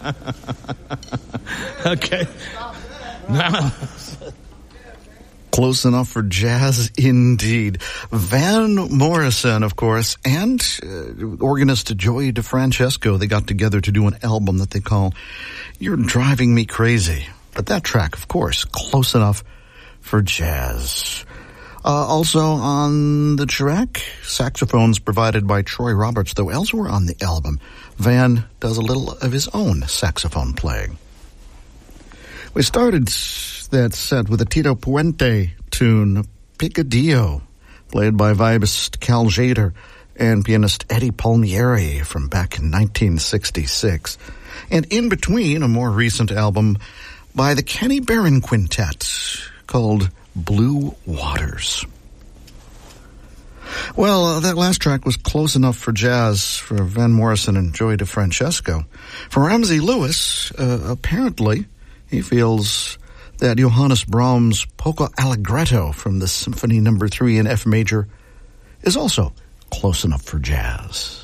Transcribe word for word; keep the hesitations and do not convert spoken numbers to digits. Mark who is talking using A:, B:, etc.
A: Okay. Now,
B: Close enough for jazz, indeed. Van Morrison, of course, and uh, organist Joey DeFrancesco, they got together to do an album that they call You're Driving Me Crazy. But that track, of course, close enough for jazz. Uh, also on the track, saxophones provided by Troy Roberts, though elsewhere on the album, Van does a little of his own saxophone playing. We started that set with a Tito Puente tune, Picadillo, played by vibist Cal Jader and pianist Eddie Palmieri from back in nineteen sixty-six. And in between, a more recent album by the Kenny Barron Quintet called Blue Waters. Well, uh, that last track was close enough for jazz for Van Morrison and Joey DeFrancesco. For Ramsey Lewis, uh, apparently, he feels that Johannes Brahms' Polka Allegretto from the Symphony Number Three in F major is also close enough for jazz.